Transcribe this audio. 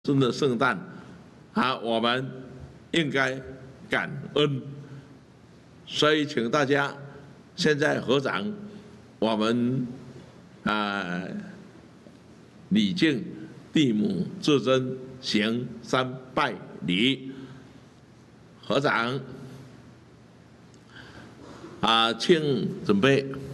真的圣诞啊，我们应该感恩。所以，请大家现在合掌，我们礼敬地母至真，行三拜礼。合掌请准备。